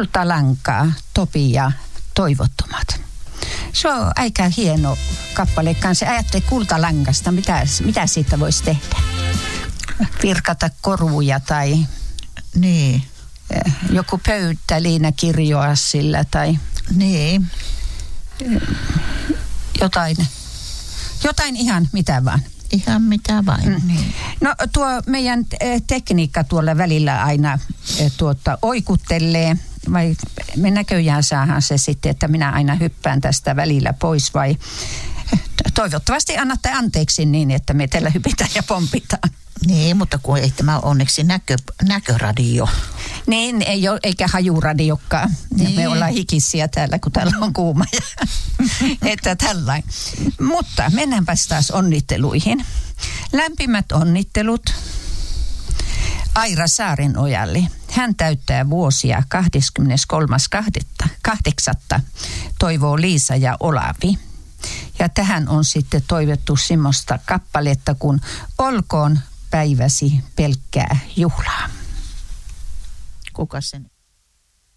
Kultalankaa, Topi ja Toivottomat. Se on aika hieno kappale kanssa. Ajattele kultalangasta, mitä siitä voisi tehdä? Virkata koruja tai niin. Joku pöytäliina kirjoa sillä tai niin. Jotain ihan mitä vaan. Ihan mitä vain. Niin. No tuo meidän tekniikka tuolla välillä aina oikuttelee, vai me näköjään saahan se sitten, että minä aina hyppään tästä välillä pois, vai toivottavasti annatte anteeksi niin, että me tällä hypitään ja pompitaan. Niin, mutta kun ei tämä onneksi näköradio. Niin, ei ole, eikä hajuradiokkaan. Niin. Me ollaan hikisiä täällä, kun täällä on kuuma. Että tällainen. Mutta mennäänpäs taas onnitteluihin. Lämpimät onnittelut Aira Saarenojalle. Hän täyttää vuosia 23.8. toivoo Liisa ja Olavi. Ja tähän on sitten toivottu semmoista kappaletta kuin Olkoon päiväsi pelkkää juhlaa. Kuka sen?